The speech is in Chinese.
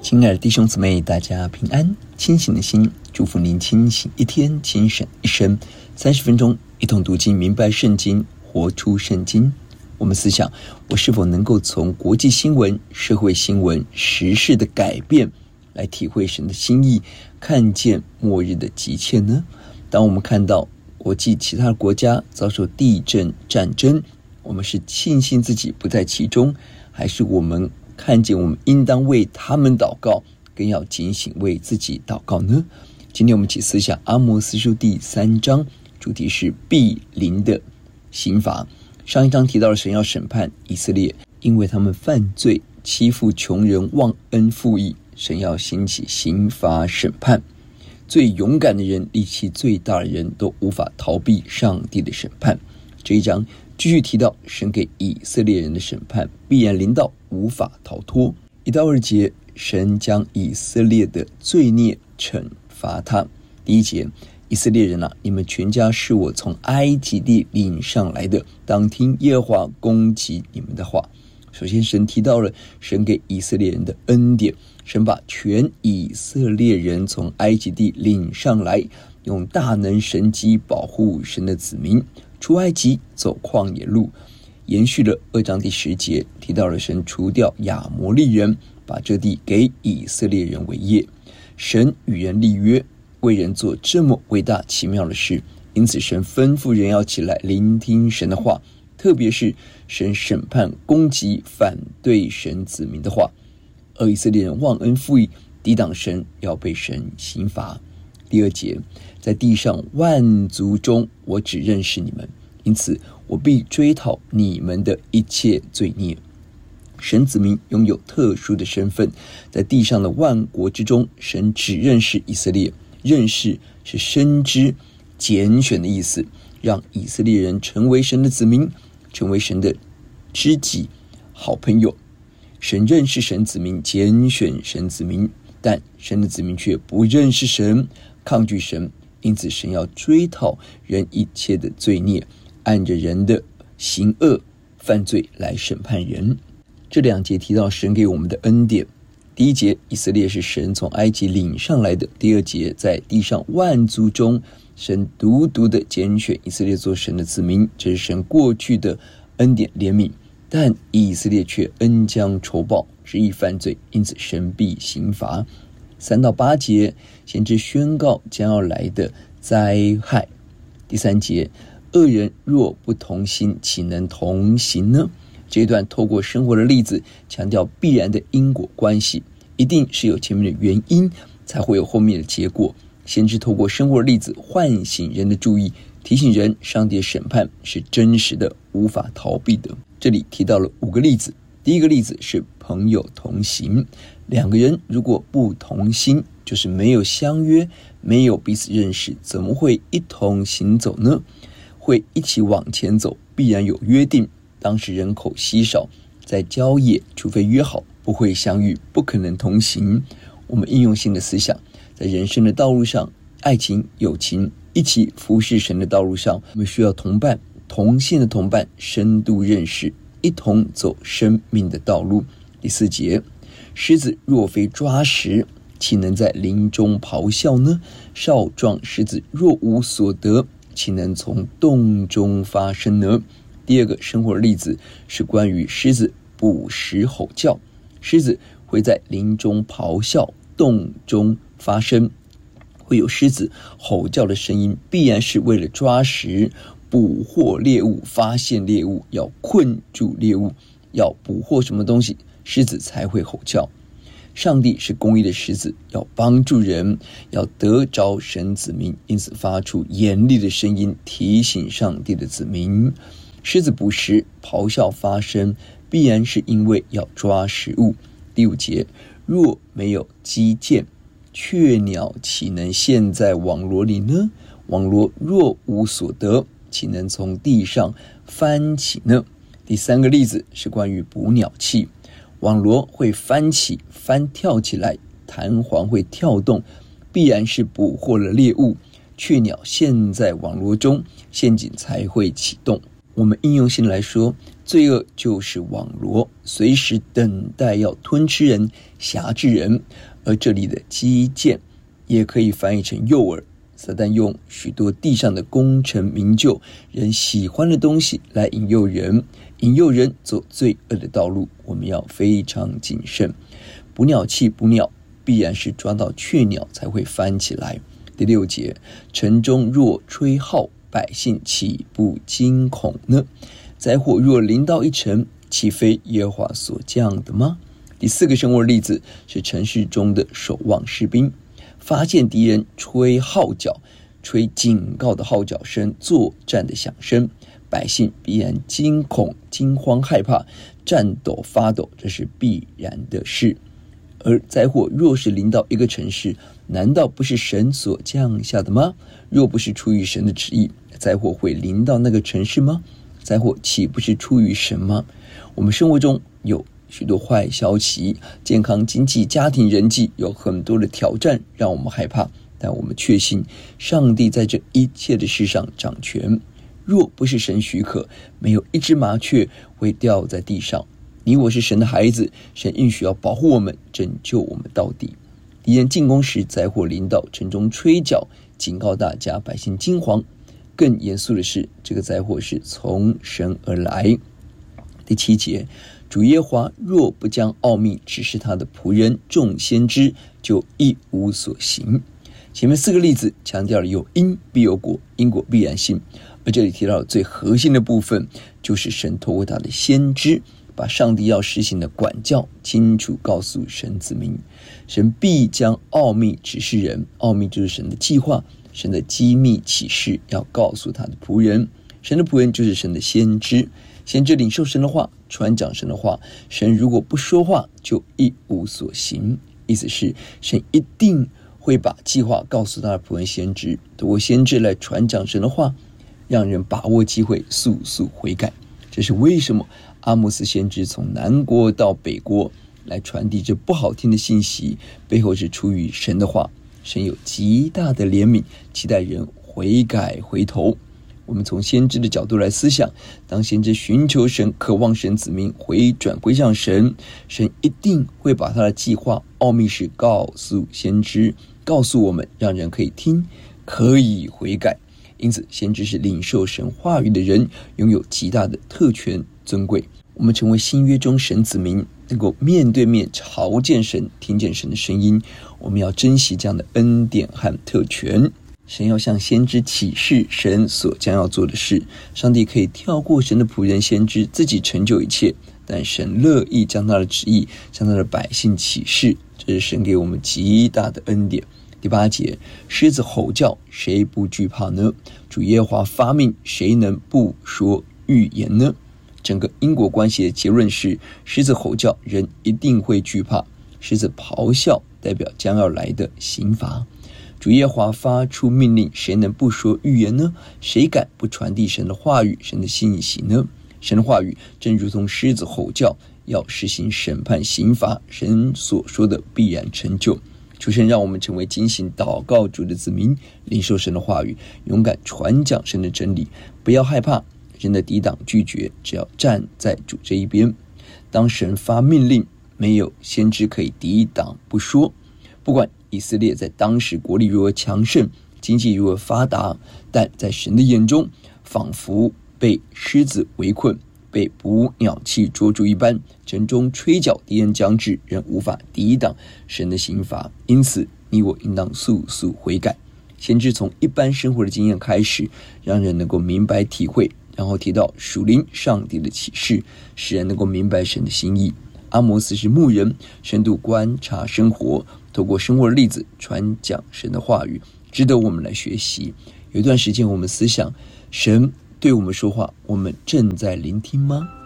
亲爱的弟兄姊妹，大家平安。清醒的心，祝福您清醒一天，清醒一生。30分钟，一同读经，明白圣经，活出圣经。我们思想，我是否能够从国际新闻、社会新闻、时事的改变来体会神的心意，看见末日的急切呢？当我们看到国际其他国家遭受地震、战争，我们是庆幸自己不在其中，还是我们看见我们应当为他们祷告，更要警醒为自己祷告呢？今天我们一起思想阿摩司书第3章，主题是必临的刑罚。上一章提到了神要审判以色列，因为他们犯罪欺负穷人，忘恩负义，神要兴起刑罚审判。最勇敢的人，力气最大的人都无法逃避上帝的审判。这一章继续提到神给以色列人的审判必然临到，无法逃脱。1到2节，神将以色列的罪孽惩罚他。第1节，以色列人啊，你们全家是我从埃及地领上来的，当听耶和华攻击你们的话。首先神提到了神给以色列人的恩典，神把全以色列人从埃及地领上来，用大能神迹保护神的子民出埃及，走旷野路。延续了2章第10节，提到了神除掉亚摩利人，把这地给以色列人为业。神与人立约，为人做这么伟大奇妙的事，因此神吩咐人要起来聆听神的话，特别是神审判攻击反对神子民的话。而以色列人忘恩负义，抵挡神，要被神刑罚。第2节，在地上万族中，我只认识你们，因此我必追讨你们的一切罪孽。神子民拥有特殊的身份，在地上的万国之中，神只认识以色列。认识是深知、拣选的意思，让以色列人成为神的子民，成为神的知己、好朋友。神认识神子民，拣选神子民，但神的子民却不认识神，抗拒神，因此神要追讨人一切的罪孽，按着人的行恶犯罪来审判人。这2节提到神给我们的恩典。第1节，以色列是神从埃及领上来的。第2节，在地上万族中，神独独的拣选以色列做神的子民，这是神过去的恩典怜悯。但以色列却恩将仇报，执意犯罪，因此神必刑罚。3到8节，先知宣告将要来的灾害。第3节，恶人若不同心，岂能同行呢？这一段透过生活的例子，强调必然的因果关系，一定是有前面的原因，才会有后面的结果。先知透过生活的例子唤醒人的注意，提醒人上帝的审判是真实的，无法逃避的。这里提到了5个例子。第一个例子是朋友同行，2个人如果不同心，就是没有相约，没有彼此认识，怎么会一同行走呢？会一起往前走，必然有约定。当时人口稀少，在郊野除非约好，不会相遇，不可能同行。我们应用性的思想，在人生的道路上，爱情、友情，一起服侍神的道路上，我们需要同伴，同性的同伴，深度认识，一同走生命的道路。第4节，狮子若非抓食，岂能在林中咆哮呢？少壮狮子若无所得，岂能从洞中发声呢？第2个生活的例子是关于狮子捕食吼叫。狮子会在林中咆哮，洞中发声，会有狮子吼叫的声音，必然是为了抓食、捕获猎物、发现猎物，要困住猎物，要捕获什么东西，狮子才会吼叫。上帝是公义的狮子，要帮助人，要得着神子民，因此发出严厉的声音，提醒上帝的子民。狮子捕食、咆哮发声，必然是因为要抓食物。第5节，若没有机箭，雀鸟岂能陷在网罗里呢？网罗若无所得，岂能从地上翻起呢？第3个例子是关于捕鸟器。网罗会翻起、翻跳起来，弹簧会跳动，必然是捕获了猎物。雀鸟陷在网罗中，陷阱才会启动。 我们应用性来说，罪恶就是网罗，随时等待要吞吃人、辖制人。而这里的基建也可以翻译成诱饵，撒旦用许多地上的功成名就、人喜欢的东西来引诱人走罪恶的道路。我们要非常谨慎。捕鸟器捕鸟，必然是抓到雀鸟才会翻起来。第6节，城中若吹号，百姓岂不惊恐呢？灾祸若临到一城，岂非耶和华所降的吗？第4个生活例子是城市中的守望士兵，发现敌人吹号角，吹警告的号角声，作战的响声，百姓必然惊恐、惊慌、害怕，战抖发抖，这是必然的事。而灾祸若是临到一个城市，难道不是神所降下的吗？若不是出于神的旨意，灾祸会临到那个城市吗？灾祸岂不是出于神吗？我们生活中有许多坏消息，健康、经济、家庭、人际有很多的挑战让我们害怕，但我们确信上帝在这一切的事上掌权。若不是神许可，没有一只麻雀会掉在地上。你我是神的孩子，神应许要保护我们，拯救我们到底。敌人进攻时，灾祸临到，城中吹角，警告大家，百姓惊惶。更严肃的是，这个灾祸是从神而来。第7节，主耶和华若不将奥秘指示他的仆人众先知，就一无所行。前面4个例子强调了有因必有果，因果必然性。而这里提到最核心的部分，就是神透过他的先知，把上帝要实行的管教清楚告诉神子民。神必将奥秘指示人，奥秘就是神的计划，神的机密启示要告诉他的仆人。神的仆人就是神的先知，先知领受神的话，传讲神的话。神如果不说话，就一无所行。意思是神一定会把计划告诉他的仆人先知，透过先知来传讲神的话，让人把握机会，速速悔改。这是为什么阿摩斯先知从南国到北国来传递这不好听的信息，背后是出于神的话。神有极大的怜悯，期待人悔改回头。我们从先知的角度来思想，当先知寻求神，渴望神子民回转归向神，神一定会把他的计划奥秘事告诉先知，告诉我们，让人可以听，可以悔改。因此先知是领受神话语的人，拥有极大的特权尊贵。我们成为新约中神子民，能够面对面朝见神，听见神的声音，我们要珍惜这样的恩典和特权。神要向先知启示神所将要做的事，上帝可以跳过神的仆人先知，自己成就一切，但神乐意将他的旨意向他的百姓启示，这是神给我们极大的恩典。第8节，狮子吼叫，谁不惧怕呢？主耶和华发命，谁能不说预言呢？整个因果关系的结论是，狮子吼叫，人一定会惧怕；狮子咆哮，代表将要来的刑罚。主耶和华发出命令，谁能不说预言呢？谁敢不传递神的话语、神的信息呢？神的话语正如同狮子吼叫，要实行审判刑罚，神所说的必然成就。求神让我们成为警醒祷告主的子民，领受神的话语，勇敢传讲神的真理，不要害怕人的抵挡拒绝，只要站在主这一边。当神发命令，没有先知可以抵挡不说。不管以色列在当时国力如何强盛，经济如何发达，但在神的眼中，仿佛被狮子围困，被捕鸟器捉住一般，城中吹角，敌人将至，人无法抵挡神的刑罚。因此你我应当速速悔改。先知从一般生活的经验开始，让人能够明白体会，然后提到属灵上帝的启示，使人能够明白神的心意。阿摩斯是牧人，深度观察生活，透过生活的例子传讲神的话语，值得我们来学习。有一段时间我们思想，神对我们说话，我们正在聆听吗？